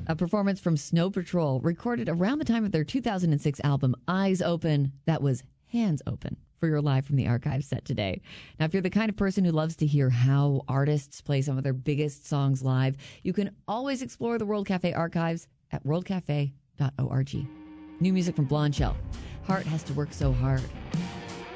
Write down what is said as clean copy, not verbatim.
A performance from Snow Patrol, recorded around the time of their 2006 album, Eyes Open. That was Hands Open for your Live from the Archives set today. Now, if you're the kind of person who loves to hear how artists play some of their biggest songs live, you can always explore the World Cafe archives at worldcafe.org. New music from Blonde Shell. Heart Has to Work So Hard.